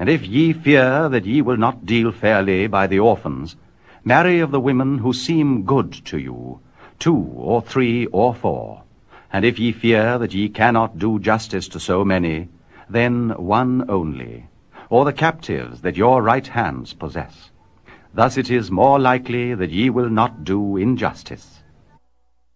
And if ye fear that ye will not deal fairly by the orphans, marry of the women who seem good to you, 2 or 3 or 4. And if ye fear that ye cannot do justice to so many, then 1 only, or the captives that your right hands possess. Thus it is more likely that ye will not do injustice.